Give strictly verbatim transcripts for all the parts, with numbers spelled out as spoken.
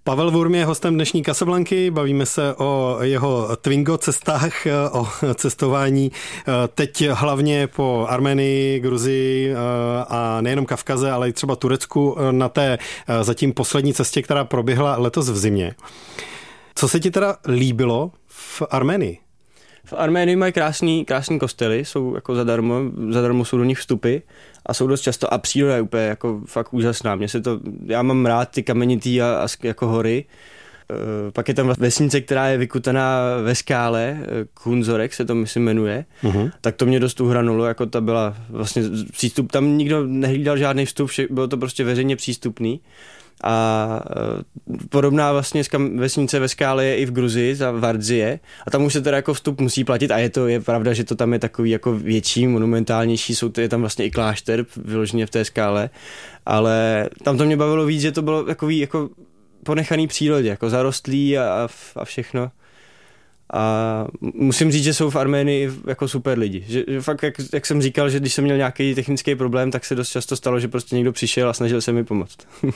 Pavel Wurm je hostem dnešní Casablanky, bavíme se o jeho Twingo cestách, o cestování teď hlavně po Arménii, Gruzii a nejenom Kavkaze, ale i třeba Turecku na té zatím poslední cestě, která proběhla letos v zimě. Co se ti teda líbilo v Arménii? V Arménii mají krásný, krásný kostely, jsou jako zadarmo, zadarmo jsou do nich vstupy a jsou dost často a příroda je úplně jako fakt úžasná. Mě se to, já mám rád ty kamenitý a, a jako hory. E, pak je tam vesnice, která je vykutaná ve skále, Kunzorek se to myslím jmenuje, uh-huh. tak to mě dost uhranulo, jako ta byla vlastně přístup, tam nikdo nehlídal žádný vstup, vše, bylo to prostě veřejně přístupný. A podobná vlastně vesnice ve skále je i v Gruzii, za Vardzie, a tam už se teda jako vstup musí platit a je to, je pravda, že to tam je takový jako větší, monumentálnější, jsou to, je tam vlastně i klášter vyloženě v té skále, ale tam to mě bavilo víc, že to bylo takový jako ponechaný přírodě, jako zarostlý a, a všechno. A musím říct, že jsou v Arménii jako super lidi. Že, že fakt, jak, jak jsem říkal, že když jsem měl nějaký technický problém, tak se dost často stalo, že prostě někdo přišel a snažil se mi pomoct.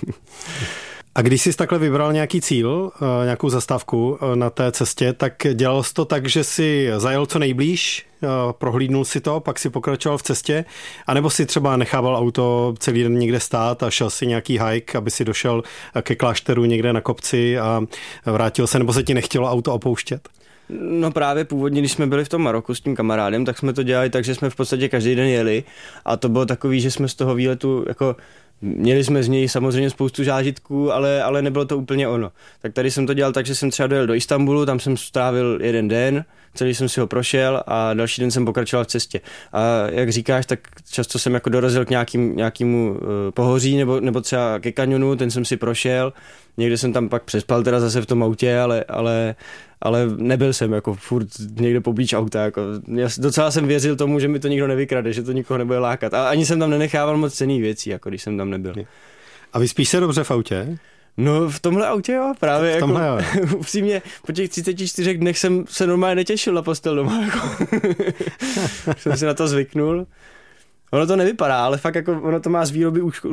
A když jsi takhle vybral nějaký cíl, nějakou zastávku na té cestě, tak dělal jsi to tak, že jsi zajel co nejblíž, prohlídnul si to, pak si pokračoval v cestě, anebo si třeba nechával auto celý den někde stát a šel si nějaký hike, aby si došel ke klášteru někde na kopci a vrátil se, nebo se ti nechtělo auto opouštět? No právě původně, když jsme byli v tom Maroku s tím kamarádem, tak jsme to dělali tak, že jsme v podstatě každý den jeli a to bylo takový, že jsme z toho výletu jako měli jsme z něj samozřejmě spoustu zážitků, ale, ale nebylo to úplně ono. Tak tady jsem to dělal tak, že jsem třeba dojel do Istanbulu, tam jsem strávil jeden den, celý jsem si ho prošel a další den jsem pokračoval v cestě. A jak říkáš, tak často jsem jako dorazil k nějakým, nějakému uh, pohoří nebo, nebo třeba ke kanionu, ten jsem si prošel. Někde jsem tam pak přespal teda zase v tom autě, ale, ale, ale nebyl jsem jako furt někde poblíž auta. Jako. Já docela jsem věřil tomu, že mi to nikdo nevykrade, že to nikoho nebude lákat. A ani jsem tam nenechával moc cenných věcí, jako když jsem tam nebyl. A vyspíš se dobře v autě? No v tomhle autě jo, právě v tomhle, jako, jo. upřímně, po těch třiceti čtyřech dnech jsem se normálně netěšil na postel doma, jako. Jsem si na to zvyknul. Ono to nevypadá, ale fakt jako ono to má z výroby